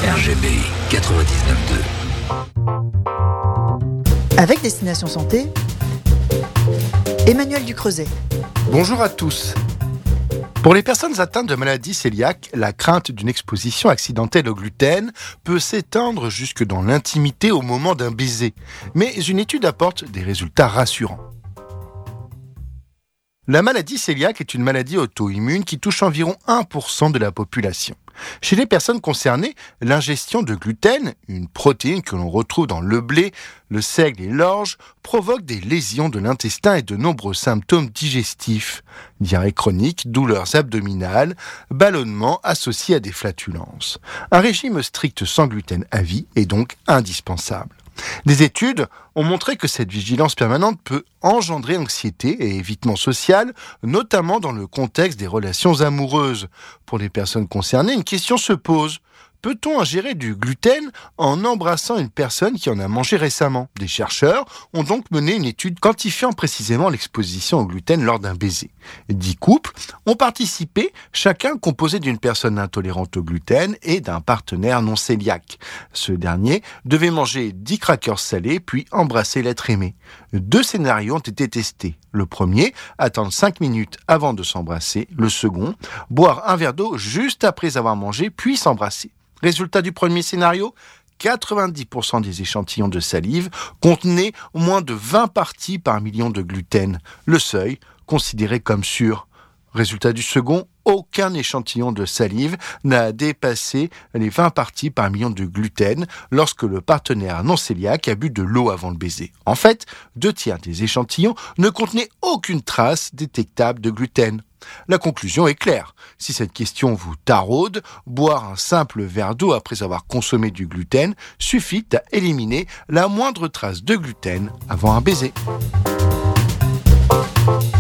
RGB 99.2. Avec Destination Santé, Emmanuel Ducreuset. Bonjour à tous. Pour les personnes atteintes de maladie cœliaque, la crainte d'une exposition accidentelle au gluten peut s'étendre jusque dans l'intimité au moment d'un baiser. Mais une étude apporte des résultats rassurants. La maladie cœliaque est une maladie auto-immune qui touche environ 1% de la population. Chez les personnes concernées, l'ingestion de gluten, une protéine que l'on retrouve dans le blé, le seigle et l'orge, provoque des lésions de l'intestin et de nombreux symptômes digestifs. Diarrhée chronique, douleurs abdominales, ballonnements associés à des flatulences. Un régime strict sans gluten à vie est donc indispensable. Des études ont montré que cette vigilance permanente peut engendrer anxiété et évitement social, notamment dans le contexte des relations amoureuses. Pour les personnes concernées, une question se pose. Peut-on ingérer du gluten en embrassant une personne qui en a mangé récemment ? Des chercheurs ont donc mené une étude quantifiant précisément l'exposition au gluten lors d'un baiser. 10 couples ont participé, chacun composé d'une personne intolérante au gluten et d'un partenaire non cœliaque. Ce dernier devait manger 10 crackers salés puis embrasser l'être aimé. 2 scénarios ont été testés. Le premier, attendre 5 minutes avant de s'embrasser. Le second, boire un verre d'eau juste après avoir mangé puis s'embrasser. Résultat du premier scénario, 90% des échantillons de salive contenaient moins de 20 parties par million de gluten, le seuil considéré comme sûr. Résultat du second, aucun échantillon de salive n'a dépassé les 20 parties par million de gluten lorsque le partenaire non cœliaque a bu de l'eau avant le baiser. En fait, 2/3 des échantillons ne contenaient aucune trace détectable de gluten. La conclusion est claire. Si cette question vous taraude, boire un simple verre d'eau après avoir consommé du gluten suffit à éliminer la moindre trace de gluten avant un baiser.